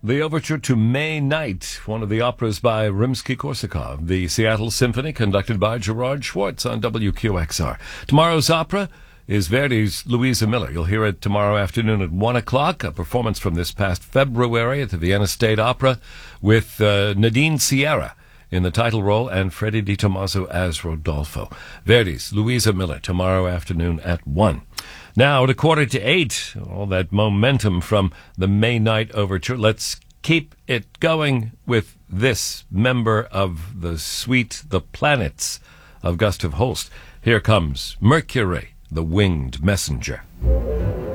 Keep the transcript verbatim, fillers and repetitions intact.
The overture to May Night, one of the operas by Rimsky-Korsakov, the Seattle Symphony, conducted by Gerard Schwartz on W Q X R. Tomorrow's opera is Verdi's Louisa Miller. You'll hear it tomorrow afternoon at one o'clock, a performance from this past February at the Vienna State Opera with uh, Nadine Sierra in the title role and Freddie Di Tommaso as Rodolfo. Verdi's Louisa Miller tomorrow afternoon at one. Now, at a quarter to eight, all that momentum from the May Night Overture. Let's keep it going with this member of the suite, The Planets, of Gustav Holst. Here comes Mercury, the Winged Messenger.